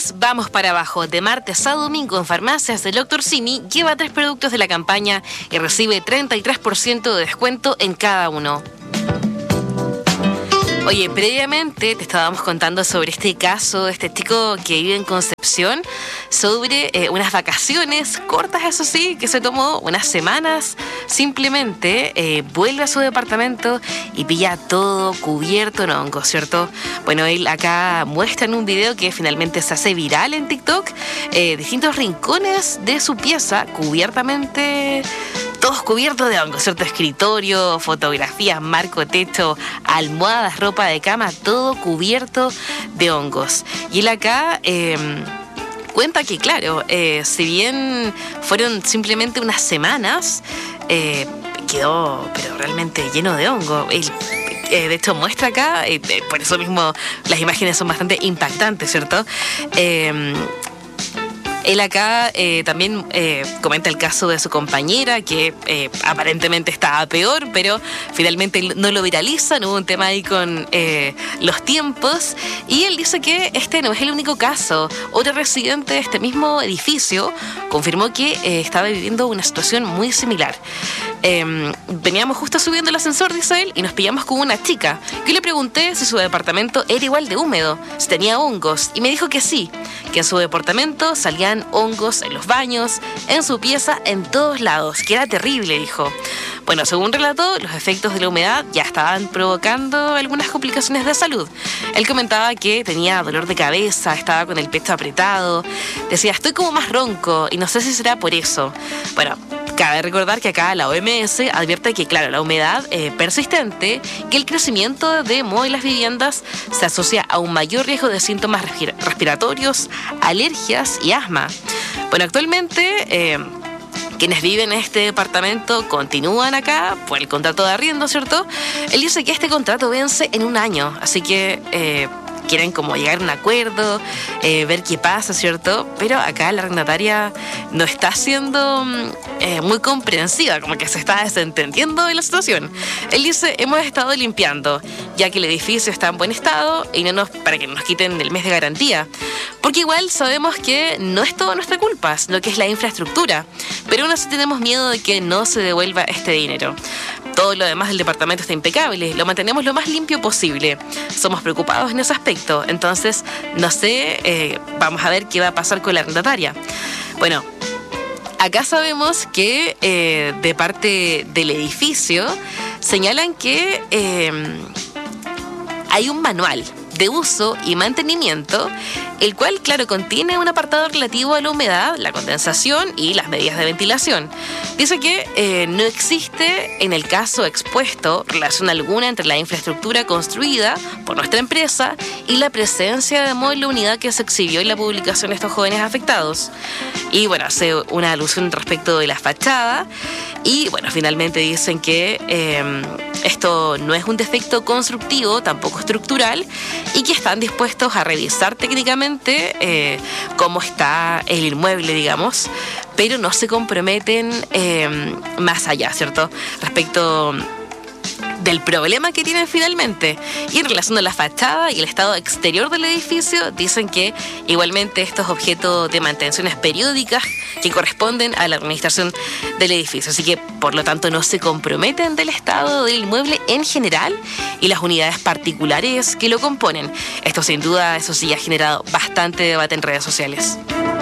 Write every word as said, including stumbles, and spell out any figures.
es Vamos para Abajo. De martes a domingo en farmacias del doctor Simi, lleva tres productos de la campaña y recibe treinta y tres por ciento de descuento en cada uno. Oye, previamente te estábamos contando sobre este caso de este chico que vive en Concepción, sobre eh, unas vacaciones cortas, eso sí, que se tomó unas semanas. Simplemente eh, vuelve a su departamento y pilla todo cubierto en hongos, ¿cierto? Bueno, él acá muestra en un video que finalmente se hace viral en TikTok eh, distintos rincones de su pieza cubiertamente... todos cubiertos de hongos, ¿cierto? Escritorio, fotografías, marco, techo, almohadas, ropa de cama, todo cubierto de hongos. Y él acá eh, cuenta que, claro, eh, si bien fueron simplemente unas semanas, eh, quedó pero realmente lleno de hongo. Él, eh, de hecho, muestra acá, eh, por eso mismo las imágenes son bastante impactantes, ¿cierto? Eh, Él acá eh, también eh, comenta el caso de su compañera, que eh, aparentemente estaba peor, pero finalmente no lo viralizan. Hubo un tema ahí con eh, los tiempos. Y él dice que este no es el único caso. Otro residente de este mismo edificio confirmó que eh, estaba viviendo una situación muy similar. Eh, veníamos justo subiendo el ascensor, dice él, y nos pillamos con una chica. Yo le pregunté si su departamento era igual de húmedo, si tenía hongos, y me dijo que sí, que en su departamento salían hongos en los baños, en su pieza, en todos lados, que era terrible, dijo. Bueno, según relató, los efectos de la humedad ya estaban provocando algunas complicaciones de salud. Él comentaba que tenía dolor de cabeza, estaba con el pecho apretado, decía, estoy como más ronco y no sé si será por eso. Bueno, cabe recordar que acá la O M S advierte que, claro, la humedad eh, persistente, que el crecimiento de moho en las viviendas se asocia a un mayor riesgo de síntomas respir- respiratorios, alergias y asma. Bueno, actualmente eh, quienes viven en este departamento continúan acá por el contrato de arriendo, ¿cierto? Él dice que este contrato vence en un año, así que... Eh, quieren como llegar a un acuerdo, eh, ver qué pasa, ¿cierto? Pero acá la arrendataria no está siendo eh, muy comprensiva, como que se está desentendiendo de la situación. Él dice, hemos estado limpiando, ya que el edificio está en buen estado y no nos, para que nos quiten el mes de garantía. Porque igual sabemos que no es todo nuestra culpa, sino que es la infraestructura. Pero aún así tenemos miedo de que no se devuelva este dinero. Todo lo demás del departamento está impecable, lo mantenemos lo más limpio posible. Somos preocupados en ese aspecto, entonces no sé, eh, vamos a ver qué va a pasar con la arrendataria. Bueno, acá sabemos que eh, de parte del edificio señalan que eh, hay un manual de uso y mantenimiento, el cual, claro, contiene un apartado relativo a la humedad, la condensación y las medidas de ventilación. Dice que eh, no existe, en el caso expuesto, relación alguna entre la infraestructura construida por nuestra empresa y la presencia de moho en la unidad que se exhibió en la publicación de estos jóvenes afectados. Y bueno, hace una alusión respecto de la fachada y bueno, finalmente dicen que eh, esto no es un defecto constructivo, tampoco estructural, y que están dispuestos a revisar técnicamente eh, cómo está el inmueble, digamos, pero no se comprometen eh, más allá, ¿cierto? Respecto del problema que tienen finalmente. Y en relación a la fachada y el estado exterior del edificio, dicen que igualmente estos objetos de mantenciones periódicas que corresponden a la administración del edificio. Así que, por lo tanto, no se comprometen del estado del inmueble en general y las unidades particulares que lo componen. Esto, sin duda, eso sí ha generado bastante debate en redes sociales.